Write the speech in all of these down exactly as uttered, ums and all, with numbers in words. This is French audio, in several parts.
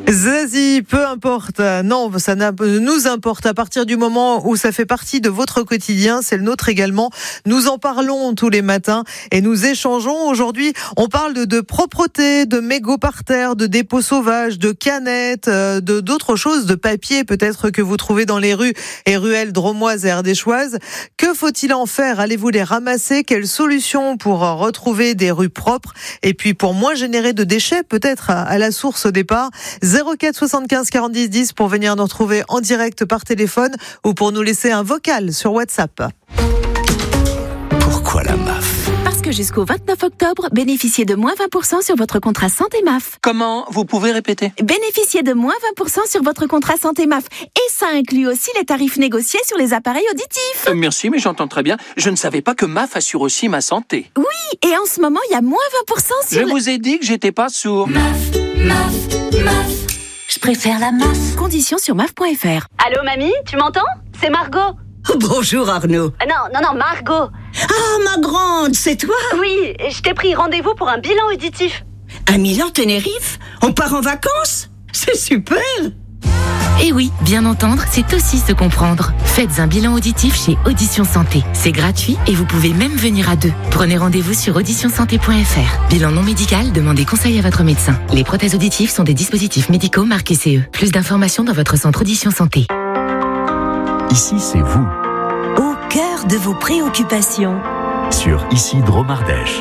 Zazie, peu importe. Non, ça nous importe à partir du moment où ça fait partie de votre quotidien. C'est le nôtre également. Nous en parlons tous les matins et nous échangeons. Aujourd'hui, on parle de, de propreté, de mégots par terre, de dépôts sauvages, de canettes, de d'autres choses, de papier peut-être que vous trouvez dans les rues et ruelles drômoises et ardéchoises. Que faut-il en faire? Allez-vous les ramasser? Quelles solutions pour retrouver des rues propres? Et puis pour moins générer de déchets, peut-être à, à la source au départ. zéro quatre soixante-quinze quarante-dix dix pour venir nous retrouver en direct par téléphone ou pour nous laisser un vocal sur WhatsApp. Pourquoi la M A F? Parce que jusqu'au vingt-neuf octobre, bénéficiez de moins vingt pour cent sur votre contrat santé M A F. Comment? Vous pouvez répéter? Bénéficiez de moins vingt pour cent sur votre contrat santé M A F. Et ça inclut aussi les tarifs négociés sur les appareils auditifs. Euh, merci, mais j'entends très bien. Je ne savais pas que M A F assure aussi ma santé. Oui, et en ce moment, il y a moins vingt pour cent sur... Je le... vous ai dit que j'étais pas sourd. M A F, M A F, M A F. Je préfère la M A F. Conditions sur M A F point F R. Allô, mamie, tu m'entends? C'est Margot. Bonjour Arnaud. Euh, non, non, non, Margot. Ah, ma grande, c'est toi? Oui, je t'ai pris rendez-vous pour un bilan auditif. À Milan, Tenerife? On part en vacances? C'est super! Et oui, bien entendre, c'est aussi se comprendre. Faites un bilan auditif chez Audition Santé. C'est gratuit et vous pouvez même venir à deux. Prenez rendez-vous sur audition santé point F R. Bilan non médical, demandez conseil à votre médecin. Les prothèses auditives sont des dispositifs médicaux marqués C E. Plus d'informations dans votre centre Audition Santé. Ici, c'est vous, Au cœur de vos préoccupations. sur Ici Dromardèche.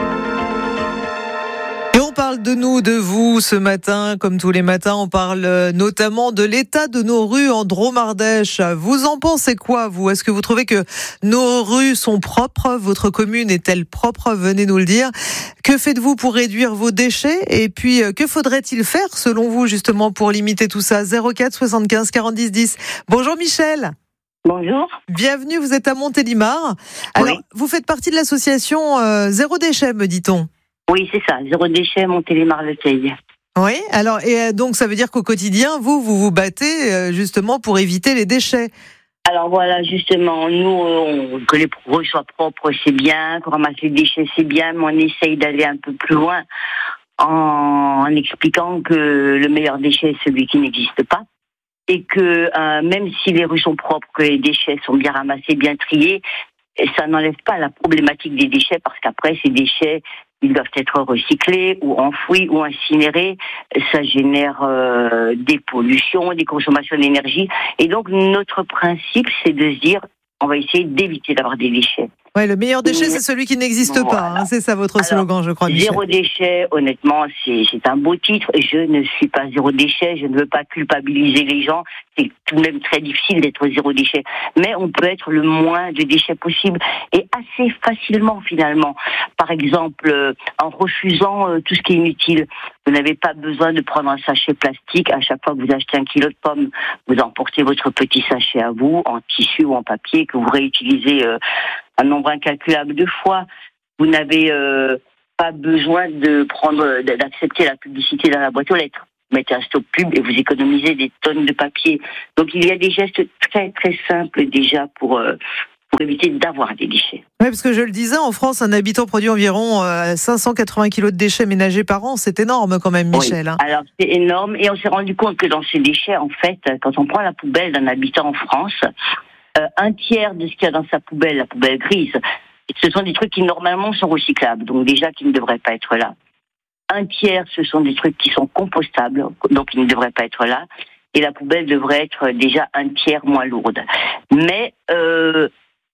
Et on parle de nous, de vous ce matin, comme tous les matins. On parle notamment de l'état de nos rues en Dromardèche. Vous en pensez quoi, vous? Est-ce que vous trouvez que nos rues sont propres? Votre commune est-elle propre? Venez nous le dire. Que faites-vous pour réduire vos déchets? Et puis, que faudrait-il faire, selon vous, justement, pour limiter tout ça? zéro quatre soixante-quinze quarante-dix dix. Bonjour Michel. Bonjour. Bienvenue, vous êtes à Montélimar. Alors, Oui. vous faites partie de l'association euh, Zéro Déchet, me dit-on. Oui, c'est ça, zéro déchet, Montélimar-le-Teil. Oui, alors, et euh, donc ça veut dire qu'au quotidien, vous, vous vous battez euh, justement pour éviter les déchets. Alors voilà, justement, nous, euh, on, que les rues soient propres, c'est bien, qu'on ramasse les déchets, c'est bien, mais on essaye d'aller un peu plus loin en, en expliquant que le meilleur déchet est celui qui n'existe pas. Et que euh, même si les rues sont propres, que les déchets sont bien ramassés, bien triés, ça n'enlève pas la problématique des déchets, parce qu'après, ces déchets, ils doivent être recyclés ou enfouis ou incinérés. Ça génère euh, des pollutions, des consommations d'énergie. Et donc, notre principe, c'est de se dire, on va essayer d'éviter d'avoir des déchets. Ouais, le meilleur déchet, c'est celui qui n'existe Voilà. pas. Hein, c'est ça votre Alors, slogan, je crois, Michel. Zéro déchet, honnêtement, c'est, c'est un beau titre. Je ne suis pas zéro déchet, je ne veux pas culpabiliser les gens. C'est tout de même très difficile d'être zéro déchet. Mais on peut être le moins de déchets possible et assez facilement finalement. Par exemple, euh, en refusant euh, tout ce qui est inutile. Vous n'avez pas besoin de prendre un sachet plastique. À chaque fois que vous achetez un kilo de pommes, vous emportez votre petit sachet à vous, en tissu ou en papier, que vous réutilisez euh, un nombre incalculable de fois. Vous n'avez euh, pas besoin de prendre, d'accepter la publicité dans la boîte aux lettres. Vous mettez un stop pub et vous économisez des tonnes de papier. Donc il y a des gestes très très simples déjà pour euh, pour éviter d'avoir des déchets. Oui, parce que je le disais, en France, un habitant produit environ euh, cinq cent quatre-vingts kilos de déchets ménagers par an. C'est énorme quand même, Michel. Oui. Hein. Alors c'est énorme et on s'est rendu compte que dans ces déchets, en fait, quand on prend la poubelle d'un habitant en France, euh, un tiers de ce qu'il y a dans sa poubelle, la poubelle grise, ce sont des trucs qui normalement sont recyclables, donc déjà qui ne devraient pas être là. Un tiers, ce sont des trucs qui sont compostables, donc qui ne devraient pas être là. Et la poubelle devrait être déjà un tiers moins lourde. Mais euh,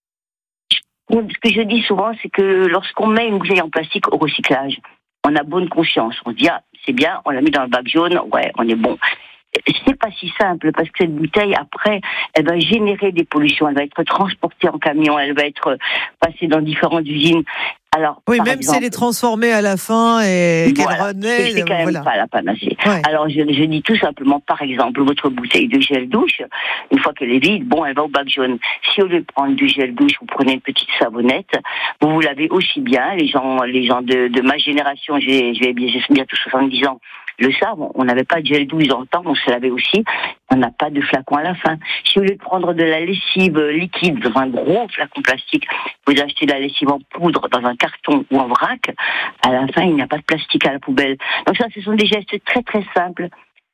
ce que je dis souvent, c'est que lorsqu'on met une bouteille en plastique au recyclage, on a bonne conscience. On se dit, ah, c'est bien, on l'a mis dans le bac jaune, ouais, on est bon. C'est pas si simple, parce que cette bouteille, après, elle va générer des pollutions, elle va être transportée en camion, elle va être passée dans différentes usines. Alors, oui, par même exemple, si elle est transformée à la fin et qu'elle voilà, renaît. c'est quand même voilà. pas la panacée. Ouais. Alors, je, je dis tout simplement, par exemple, votre bouteille de gel douche, une fois qu'elle est vide, bon, elle va au bac jaune. Si au lieu de prendre du gel douche, vous prenez une petite savonnette, vous vous lavez aussi bien. Les gens, les gens de, de ma génération, j'ai, j'ai bientôt soixante-dix ans, le savent. On n'avait pas de gel douche dans le temps, on se lavait aussi. On n'a pas de flacon à la fin. Si au lieu de prendre de la lessive liquide dans un gros flacon plastique, vous achetez de la lessive en poudre dans un carton ou en vrac, à la fin, il n'y a pas de plastique à la poubelle. Donc ça, ce sont des gestes très très simples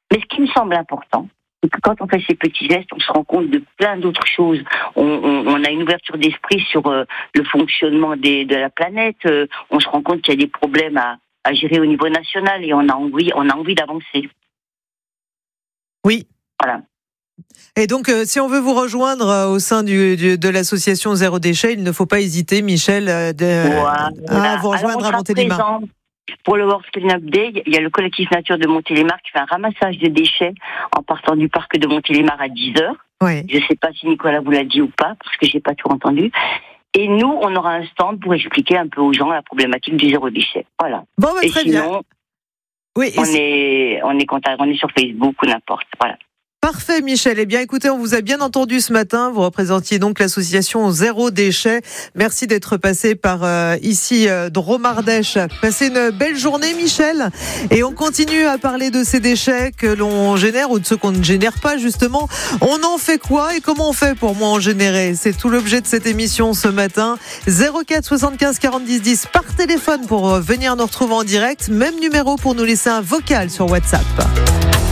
Mais ce qui me semble important, c'est que quand on fait ces petits gestes, on se rend compte de plein d'autres choses. On, on, on a une ouverture d'esprit sur euh, le fonctionnement des, de la planète. Euh, on se rend compte qu'il y a des problèmes à, à gérer au niveau national et on a envie, on a envie d'avancer. Oui. Voilà. Et donc, euh, si on veut vous rejoindre euh, au sein du, du, de l'association Zéro Déchet, il ne faut pas hésiter, Michel, euh, de, voilà. à vous rejoindre Alors, à Montélimar. Pour le World Cleanup Day, il y a le collectif Nature de Montélimar qui fait un ramassage de déchets en partant du parc de Montélimar à dix heures. Oui. Je ne sais pas si Nicolas vous l'a dit ou pas, parce que j'ai pas tout entendu. Et nous, on aura un stand pour expliquer un peu aux gens la problématique du zéro déchet. Voilà. Bon, bah, et très sinon, bien. Oui, on, c'est... est, on, est contact, on est sur Facebook ou n'importe. Voilà. Parfait, Michel. Eh bien, écoutez, on vous a bien entendu ce matin. Vous représentiez donc l'association Zéro Déchet. Merci d'être passé par euh, ici, euh, Dromardèche. Passez une belle journée, Michel. Et on continue à parler de ces déchets que l'on génère ou de ceux qu'on ne génère pas, justement. On en fait quoi et comment on fait pour moins en générer? C'est tout l'objet de cette émission ce matin. zéro quatre soixante-quinze quarante dix dix par téléphone pour venir nous retrouver en direct. Même numéro pour nous laisser un vocal sur WhatsApp.